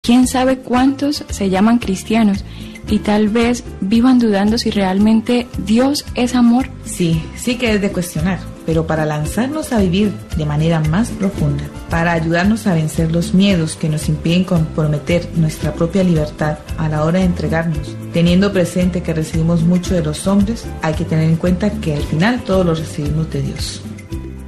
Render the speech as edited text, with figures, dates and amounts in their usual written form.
quién sabe cuántos se llaman cristianos y tal vez vivan dudando si realmente Dios es amor. Sí que es de cuestionar, pero para lanzarnos a vivir de manera más profunda, para ayudarnos a vencer los miedos que nos impiden comprometer nuestra propia libertad a la hora de entregarnos, teniendo presente que recibimos mucho de los hombres, hay que tener en cuenta que al final todo lo recibimos de Dios.